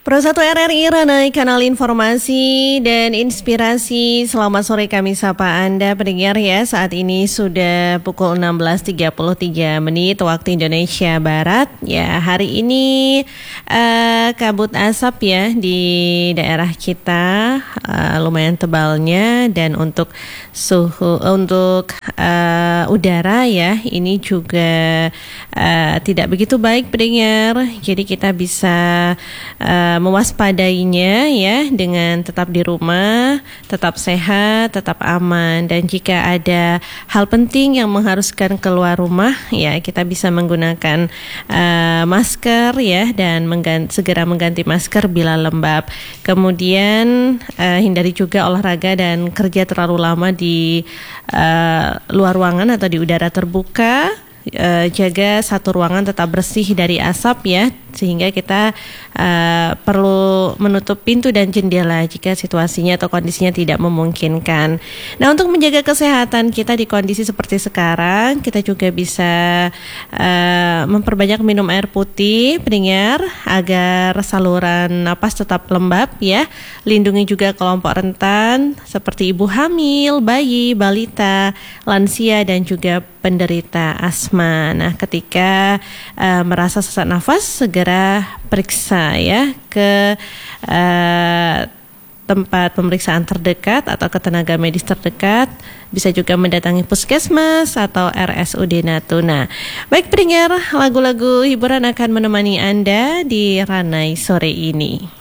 Pro1 RRI Ranai, kanal informasi dan inspirasi. Selamat sore, kami sapa Anda pendengar ya. Saat ini sudah pukul 16.33 waktu Indonesia Barat. Ya, hari ini kabut asap ya di daerah kita, lumayan tebalnya, dan untuk suhu udara ya ini juga tidak begitu baik pendengar. Jadi kita bisa mewaspadainya ya dengan tetap di rumah, tetap sehat, tetap aman, dan jika ada hal penting yang mengharuskan keluar rumah ya kita bisa menggunakan masker ya, dan segera mengganti masker bila lembab. Kemudian hindari juga olahraga dan kerja terlalu lama di luar ruangan atau di udara terbuka. Jaga satu ruangan tetap bersih dari asap ya, sehingga kita perlu menutup pintu dan jendela jika situasinya atau kondisinya tidak memungkinkan. Nah, untuk menjaga kesehatan kita di kondisi seperti sekarang, kita juga bisa memperbanyak minum air putih pendengar agar saluran napas tetap lembab ya. Lindungi juga kelompok rentan seperti ibu hamil, bayi, balita, lansia, dan juga penderita asma. Nah, ketika merasa sesak nafas, segera periksa ya ke tempat pemeriksaan terdekat atau ke tenaga medis terdekat. Bisa juga mendatangi puskesmas atau RSUD Natuna. Baik pendengar, lagu-lagu hiburan akan menemani Anda di Ranai sore ini.